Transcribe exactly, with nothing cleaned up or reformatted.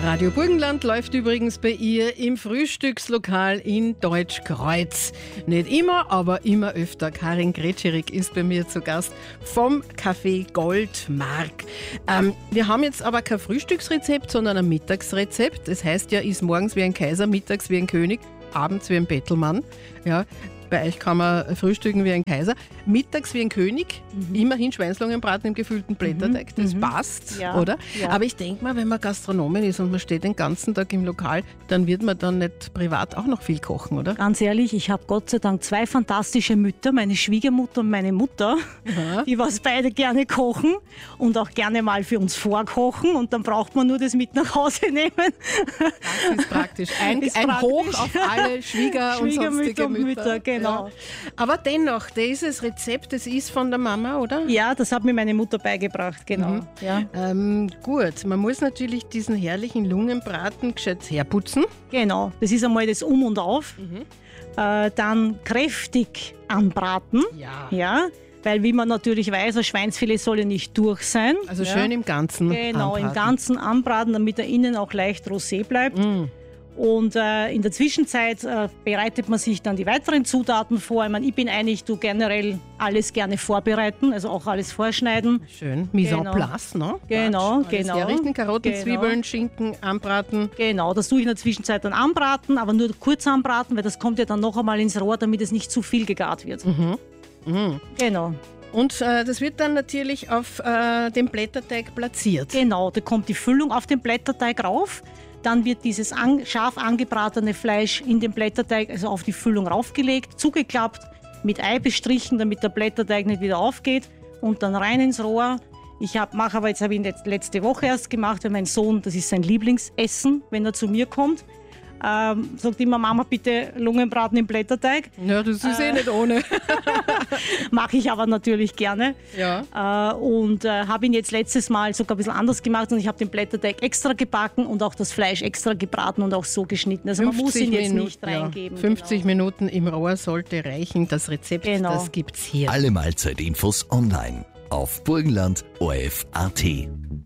Radio Burgenland läuft übrigens bei ihr im Frühstückslokal in Deutschkreuz. Nicht immer, aber immer öfter. Karin Gretschirik ist bei mir zu Gast vom Café Goldmark. Ähm, wir haben jetzt aber kein Frühstücksrezept, sondern ein Mittagsrezept. Das heißt ja, ist morgens wie ein Kaiser, mittags wie ein König, abends wie ein Bettelmann. Ja, bei euch kann man frühstücken wie ein Kaiser. Mittags wie ein König, mhm. immerhin Schweinslungenbraten im gefüllten Blätterteig, das mhm. passt, ja, oder? Ja. Aber ich denke mal, wenn man Gastronomin ist und man steht den ganzen Tag im Lokal, dann wird man dann nicht privat auch noch viel kochen, oder? Ganz ehrlich, ich habe Gott sei Dank zwei fantastische Mütter, meine Schwiegermutter und meine Mutter, Aha. die was beide gerne kochen und auch gerne mal für uns vorkochen und dann braucht man nur das mit nach Hause nehmen. Das ist praktisch. Ein, ist ein praktisch. Hoch auf alle Schwieger- und sonstige und Mütter. Mütter genau. Ja. Aber dennoch, dieses Rezept, das ist von der Mama, oder? Ja, das hat mir meine Mutter beigebracht, genau. Mhm. Ja. Ähm, gut, man muss natürlich diesen herrlichen Lungenbraten gescheit herputzen. Genau, das ist einmal das Um und Auf. Mhm. Äh, dann kräftig anbraten. Ja. Ja. Weil, wie man natürlich weiß, ein Schweinsfilet soll ja nicht durch sein. Also ja. schön im Ganzen Genau, anbraten. im Ganzen anbraten, damit er innen auch leicht rosé bleibt. Mm. Und äh, in der Zwischenzeit äh, bereitet man sich dann die weiteren Zutaten vor. Ich, meine, ich bin eigentlich, du generell alles gerne vorbereiten, also auch alles vorschneiden. Schön, Mise genau. en place, ne? Genau, Alles genau. herrichten, Karotten, genau. Zwiebeln, Schinken, anbraten. Genau, das tue ich in der Zwischenzeit dann anbraten, aber nur kurz anbraten, weil das kommt ja dann noch einmal ins Rohr, damit es nicht zu viel gegart wird. Mhm. Mhm. Genau. Und äh, das wird dann natürlich auf äh, dem Blätterteig platziert. Genau, da kommt die Füllung auf den Blätterteig rauf. Dann wird dieses an, scharf angebratene Fleisch in den Blätterteig, also auf die Füllung raufgelegt, zugeklappt, mit Ei bestrichen, damit der Blätterteig nicht wieder aufgeht und dann rein ins Rohr. Ich mache aber jetzt, habe ich letzte Woche erst gemacht, weil mein Sohn, das ist sein Lieblingsessen, wenn er zu mir kommt. Ähm, sagt immer, Mama, bitte Lungenbraten im Blätterteig. Ja, das ist äh, eh nicht ohne. Mache ich aber natürlich gerne. Ja. Äh, und äh, habe ihn jetzt letztes Mal sogar ein bisschen anders gemacht und ich habe den Blätterteig extra gebacken und auch das Fleisch extra gebraten und auch so geschnitten. Also man muss ihn jetzt Minuten, nicht reingeben. Ja. fünfzig genau. Minuten im Rohr sollte reichen. Das Rezept, genau. das gibt's hier. Alle Mahlzeitinfos online auf burgenland punkt o r f punkt a t.